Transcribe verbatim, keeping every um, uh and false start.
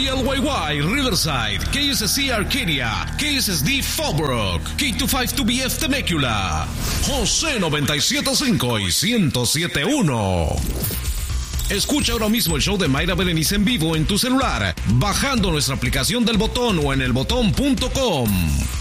K L Y Y Riverside, K S C Arcadia, K S S D Fallbrook, K veinticinco dos B F Temecula, José noventa y siete punto cinco y ciento siete punto uno. Escucha ahora mismo el show de Mayra Berenice en vivo en tu celular, bajando nuestra aplicación del Botón o en el botón punto com.